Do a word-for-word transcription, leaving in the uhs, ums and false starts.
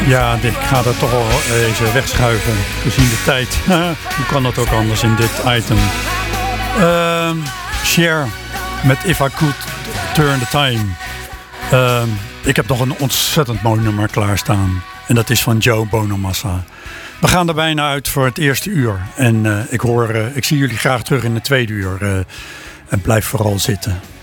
Ja, ik ga dat toch wel even wegschuiven, gezien de tijd. Hoe kan dat ook anders in dit item? Uh, Cher met If I Could Turn the Time. Uh, ik heb nog een ontzettend mooi nummer klaarstaan. En dat is van Joe Bonamassa. We gaan er bijna uit voor het eerste uur. En uh, ik, hoor, uh, ik zie jullie graag terug in het tweede uur. Uh, en blijf vooral zitten.